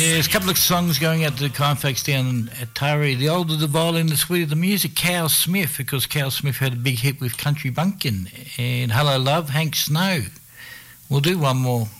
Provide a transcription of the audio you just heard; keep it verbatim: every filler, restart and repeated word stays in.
Yeah, there's a couple of songs going out to the kind folks down at Taree. The older the violin, the sweeter the music. Cal Smith, because Cal Smith had a big hit with Country Bumpkin. And Hello Love, Hank Snow. We'll do one more